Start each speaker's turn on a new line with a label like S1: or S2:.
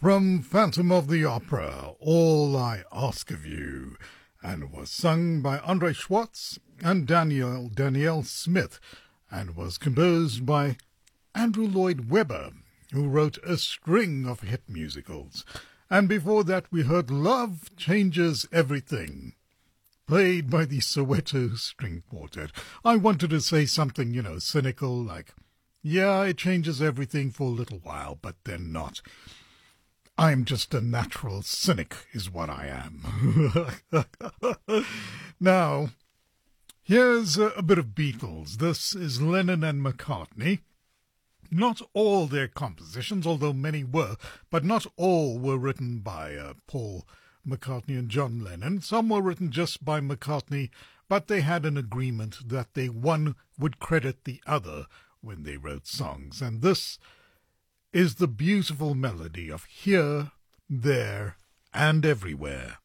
S1: From Phantom of the Opera, All I Ask of You, and was sung by Andre Schwartz and Danielle Smith, and was composed by Andrew Lloyd Webber, who wrote a string of hit musicals. And before that we heard Love Changes Everything, played by the Soweto String Quartet. I wanted to say something, cynical, like, yeah, it changes everything for a little while, but then not. I'm just a natural cynic, is what I am. Now, here's a bit of Beatles. This is Lennon and McCartney. Not all their compositions, although many were, but not all were written by Paul McCartney and John Lennon. Some were written just by McCartney, but they had an agreement that one would credit the other when they wrote songs. And this is the beautiful melody of Here, There, and Everywhere.